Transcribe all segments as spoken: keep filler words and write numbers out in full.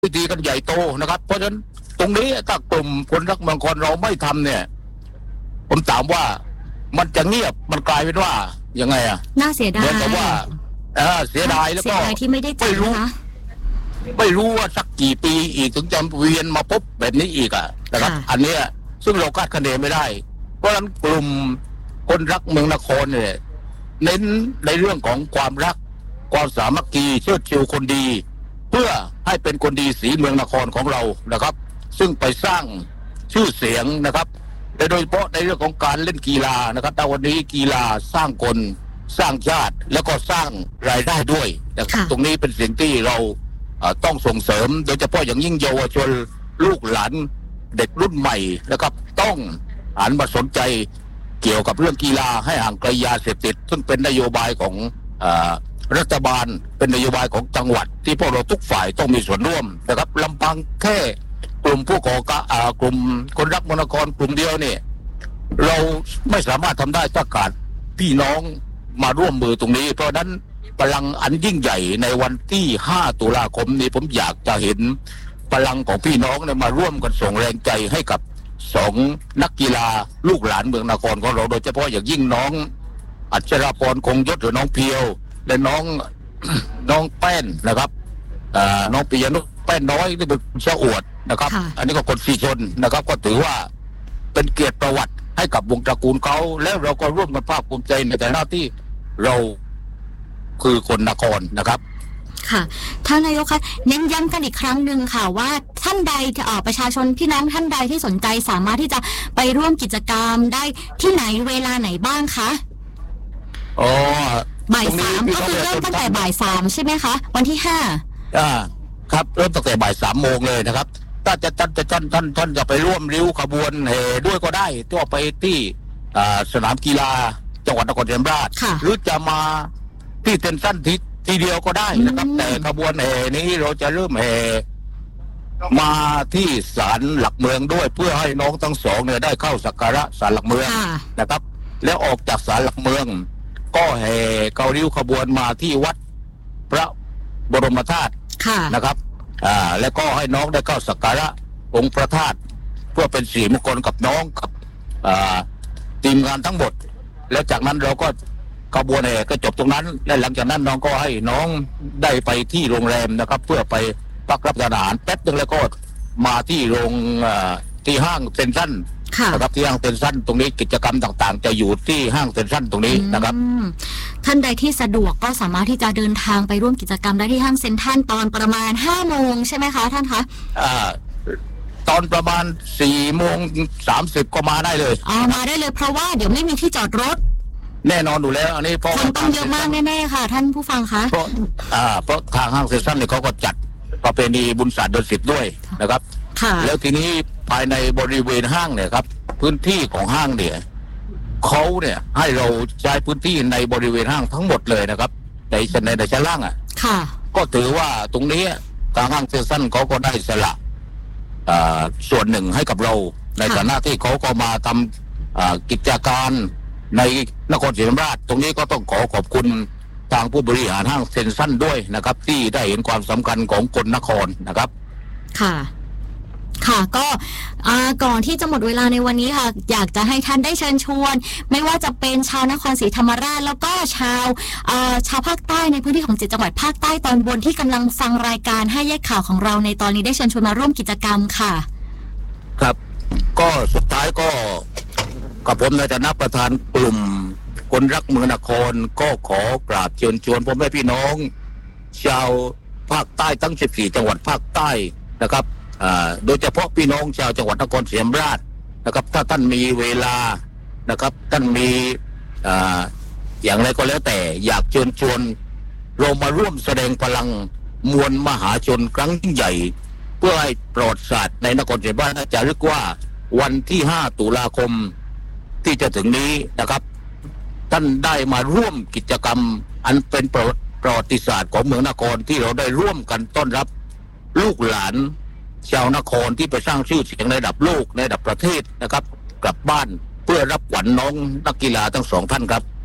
พิธีกันใหญ่โตนะครับเพราะฉะนั้นตรงนี้ถ้ากลุ่มคนรักเมืองนครเราไม่ทำเนี่ยผมถามว่ามันจะเงียบมันกลายเป็นว่ายังไงอ่ะน่าเสียดายเหมือนกับว่าเออเสียดายแล้วก็เสียดายที่ไม่ได้จัดนะคะไม่รู้ว่าสักกี่ปีอีกถึงจะเวียนมาพบแบบนี้อีกอ่ะนะครับอันเนี้ยซึ่งเราคาดคะเนไม่ได้เพราะฉะนั้นกลุ่มคนรักเมืองนครเนี่ยเน้นในเรื่องของความรักความสามัคคีเชิดชูคนดีเพื่อให้เป็นคนดีสีเมืองนครของเรานะครับซึ่งไปสร้างชื่อเสียงนะครับและโดยเฉพาะในเรื่องของการเล่นกีฬานะครับแต่วันนี้กีฬาสร้างคนสร้างชาติแล้วก็สร้างรายได้ด้วยนะครับตรงนี้เป็นสิ่งที่เราต้องส่งเสริมโดยเฉพาะอย่างยิ่งเยาวชนลูกหลานเด็กรุ่นใหม่นะครับต้องหันมาสนใจเกี่ยวกับเรื่องกีฬาให้ห่างไกลยาเสพติดซึ่งเป็นนโยบายของรัฐบาลเป็นนโยบายของจังหวัดที่พวกเราทุกฝ่ายต้องมีส่วนร่วมนะครับลำพังแค่กลุ่มผู้ก่อการกลุ่มคนรักเมืองนครกลุ่มเดียวเนี่ยเราไม่สามารถทำได้ถ้าขาดพี่น้องมาร่วมมือตรงนี้เพราะฉะนั้นพลังอันยิ่งใหญ่ในวันที่ห้าตุลาคมนี้ผมอยากจะเห็นพลังของพี่น้องเนี่ยมาร่วมกันส่งแรงใจให้กับสองนักกีฬาลูกหลานเมืองนครของเราโดยเฉพาะอย่างยิ่งน้องอัชราพรคงยศหรือน้องเพียวและน้องน้องแป้นนะครับน้องปิยนุชแป้นน้อยที่เป็นชาวอวดนะครับอันนี้ก็คนสีชนนะครับก็ถือว่าเป็นเกียรติประวัติให้กับวงตระกูลเขาแล้วเราก็ร่วมกันภาคภูมิใจในฐานะที่เราคือคนนครนะครับค่ะท่านนายกคะเน้นย้ำกันอีกครั้งหนึ่งค่ะว่าท่านใดจะออกประชาชนพี่น้องท่านใดที่สนใจสามารถที่จะไปร่วมกิจกรรมได้ที่ไหนเวลาไหนบ้างคะอ๋อบ่ายสามก็คือเริ่มตั้งแต่บ่ายสามใช่ไหมคะวันที่ห้าอ่าครับเริ่มตั้งแต่บ่ายสามโมงเลยนะครับถ้าจะท่านจะท่านท่านท่านจะไปร่วมริ้วขบวนแห่ด้วยก็ได้ตัวไปที่สนามกีฬาจังหวัดนครศรีธรรมราชหรือจะมาที่เต็นท์สั้นทีทีเดียวก็ได้นะครับแต่ขบวนแห่นี้เราจะเริ่มแห่มาที่ศาลหลักเมืองด้วยเพื่อให้น้องทั้งสองเนี่ยได้เข้าสักการะศาลหลักเมืองนะครับแล้วออกจากศาลหลักเมืองก็แห่เการิ้วขบวนมาที่วัดพระบรมธาตุนะครับอ่าแล้วก็ให้น้องได้เข้าสักการะองค์พระธาตุเพื่อเป็นสิริมงคลกับน้องกับอ่าทีมงานทั้งหมดแล้วจากนั้นเราก็ขบวนแห่ก็จบตรงนั้นและหลังจากนั้นน้องก็ให้น้องได้ไปที่โรงแรมนะครับเพื่อไปพักรับประทานอาหารแป๊บนึงแล้วก็มาที่โรงที่ห้างเซ็นทรัลนะครับที่ห้างเซ็นทรัลตรงนี้กิจกรรมต่างๆจะอยู่ที่ห้างเซ็นทรัลตรงนี้นะครับท่านใดที่สะดวกก็สามารถที่จะเดินทางไปร่วมกิจกรรมได้ที่ห้างเซ็นทรัลตอนประมาณห้าโมงใช่ไหมคะท่านคะอ่าตอนประมาณสี่โมงสามสิบก็มาได้เลยอ๋อมาได้เลยเพราะว่าเดี๋ยวไม่มีที่จอดรถแน่นอนอยู่แล้วอันนี้เพราะคนต้องเยอะมากแน่ๆค่ะท่านผู้ฟังคะเพราะอ่าเพราะทางห้างเซ็นทรัลเนี่ยเขาก็จัดประเพณีบุญศาสตร์เดือนสิบด้วยนะครับแล้วทีนี้ภายในบริเวณห้างเนี่ยครับพื้นที่ของห้างเนี่ยเขาเนี่ยให้เราใช้พื้นที่ในบริเวณห้างทั้งหมดเลยนะครับในชั้นในในชั้นล่างอ่ะก็ถือว่าตรงนี้ทางห้างเซ็นทรัลเขาก็ได้สละอ่าส่วนหนึ่งให้กับเราในฐานะที่เขาก็มาทำอ่ากิจการในนครศรีธรรมราชตรงนี้ก็ต้องขอขอบคุณทางผู้บริหารห้างเซ็นทรัลด้วยนะครับที่ได้เห็นความสำคัญของคนนครนะครับค่ะค่ะก็ก่อนที่จะหมดเวลาในวันนี้ค่ะอยากจะให้ท่านได้เชิญชวนไม่ว่าจะเป็นชาวนครศรีธรรมราชแล้วก็ชาวชาวภาคใต้ในพื้นที่ของเจ็ดจังหวัดภาคใต้ตอนบนที่กำลังฟังรายการให้แยกข่าวของเราในตอนนี้ได้เชิญชวนมาร่วมกิจกรรมค่ะครับก็สุดท้ายก็กับผมในฐานะประธานกลุ่มคนรักเมืองนครก็ขอกราบเชิญชวนพ่อแม่พี่น้องชาวภาคใต้ทั้งสิบสี่จังหวัดภาคใต้นะครับโดยเฉพาะพี่น้องชาวจังหวัดนครศรีธรรมราชนะครับถ้าท่านมีเวลานะครับท่านมีอ่าอย่างไรก็แล้วแต่อยากเชิญชวนเรามาร่วมแสดงพลังมวลมหาชนครั้งยิ่งใหญ่เพื่อให้ประวัติศาสตร์ในนครศรีธรรมราชจะเรียกว่าวันที่ห้าตุลาคมที่จะถึงนี้นะครับท่านได้มาร่วมกิจกรรมอันเป็นประวัติศาสตร์ของเมืองนครที่เราได้ร่วมกันต้อนรับลูกหลานชาวนครที่ไปสร้างชื่อเสียงในระดับโลกในระดับประเทศนะครับกลับบ้านเพื่อรับขวัญน้องนักกีฬาทั้งสองท่านครับ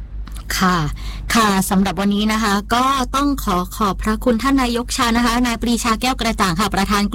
ค่ะค่ะสำหรับวันนี้นะคะก็ต้องขอขอบพระคุณท่านนายกชานะคะนายปรีชาแก้วกระจ่างค่ะประธาน